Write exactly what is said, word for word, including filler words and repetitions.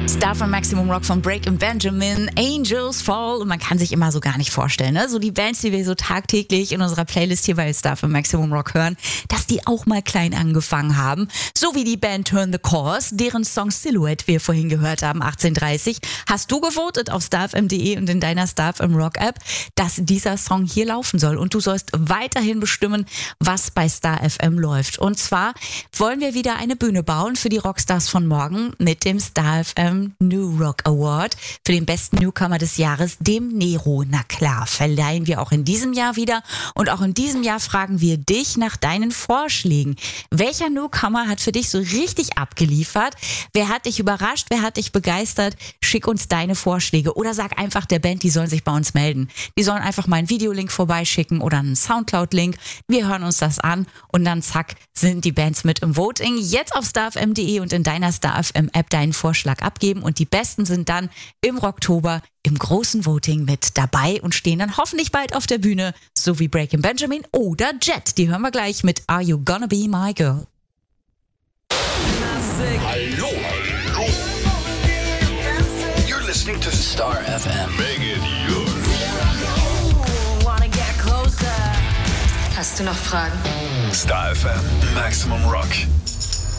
Star von Maximum Rock von Breaking Benjamin, Angels Fall. Und man kann sich immer so gar nicht vorstellen, ne? So die Bands, die wir so tagtäglich in unserer Playlist hier bei Star von Maximum Rock hören, dass die auch mal klein angefangen haben. So wie die Band Turn the Course, deren Song Silhouette wir vorhin gehört haben, achtzehn Uhr dreißig. Hast du gewotet auf starfm punkt de und in deiner Star F M Rock App, dass dieser Song hier laufen soll. Und du sollst weiterhin bestimmen, was bei Star F M läuft. Und zwar wollen wir wieder eine Bühne bauen für die Rockstars von morgen mit dem Star F M New Rock Award für den besten Newcomer des Jahres, dem Nero. Na klar, verleihen wir auch in diesem Jahr wieder. Und auch in diesem Jahr fragen wir dich nach deinen Vorschlägen. Welcher Newcomer hat für dich so richtig abgeliefert? Wer hat dich überrascht? Wer hat dich begeistert? Schick uns deine Vorschläge oder sag einfach der Band, die sollen sich bei uns melden. Die sollen einfach mal einen Videolink vorbeischicken oder einen Soundcloud-Link. Wir hören uns das an und dann zack, sind die Bands mit im Voting. Jetzt auf starfm punkt de und in deiner Star F M App deinen Vorschlag abgeben und die Besten sind dann im Oktober im großen Voting mit dabei und stehen dann hoffentlich bald auf der Bühne, so wie Breaking Benjamin oder Jet. Die hören wir gleich mit Are You Gonna Be My Girl? Hallo, hallo. You're listening to Star F M. Make it yours. Hast du noch Fragen? Star F M, Maximum Rock.